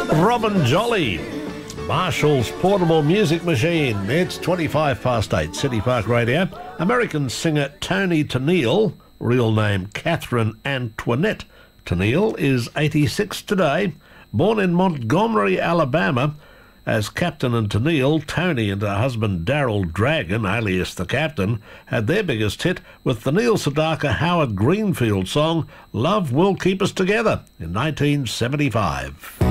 Robin Jolly, Marshall's Portable Music Machine. It's 8:25, City Park Radio. American singer Toni Tennille, real name Catherine Antoinette Tennille, is 86 today. Born in Montgomery, Alabama. As Captain and Tennille, Toni and her husband Daryl Dragon, alias the Captain, had their biggest hit with the Neil Sedaka Howard Greenfield song Love Will Keep Us Together in 1975.